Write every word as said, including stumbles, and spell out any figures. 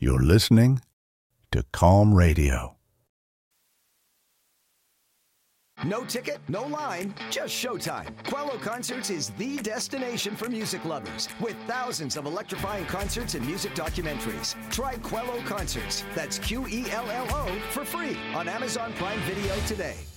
You're listening to Calm Radio. No ticket, no line, just showtime. Quello Concerts is the destination for music lovers, with thousands of electrifying concerts and music documentaries. Try Quello Concerts, that's Q E L L O, for free on Amazon Prime Video today.